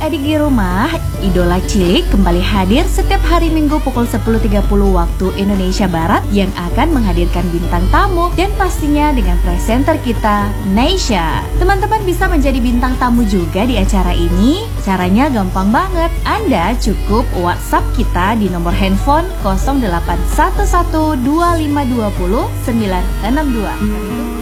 adik-adik di rumah, Idola Cilik kembali hadir setiap hari Minggu pukul 10.30 waktu Indonesia Barat yang akan menghadirkan bintang tamu dan pastinya dengan presenter kita, Neysha. Teman-teman bisa menjadi bintang tamu juga di acara ini. Caranya gampang banget. Anda cukup WhatsApp kita di nomor handphone 08112520 962.